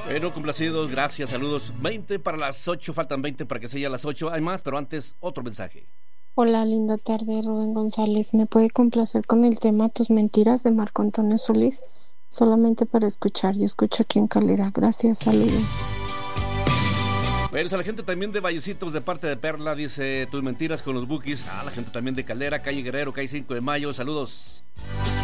Bueno, complacidos, gracias, saludos. 20 para las 8, faltan 20 para que sea las 8. Hay más, pero antes otro mensaje. Hola, linda tarde, Rubén González. ¿Me puede complacer con el tema Tus Mentiras de Marco Antonio Solís? Solamente para escuchar, yo escucho aquí en Calera. Gracias, saludos. Bueno, a la gente también de Vallecitos, de parte de Perla, dice Tus Mentiras con los Bukis. La gente también de Calera, calle Guerrero, calle 5 de Mayo, saludos.